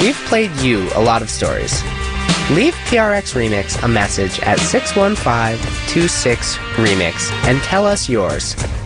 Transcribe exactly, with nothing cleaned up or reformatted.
we've played you a lot of stories. Leave P R X Remix a message at six one five two six remix and tell us yours.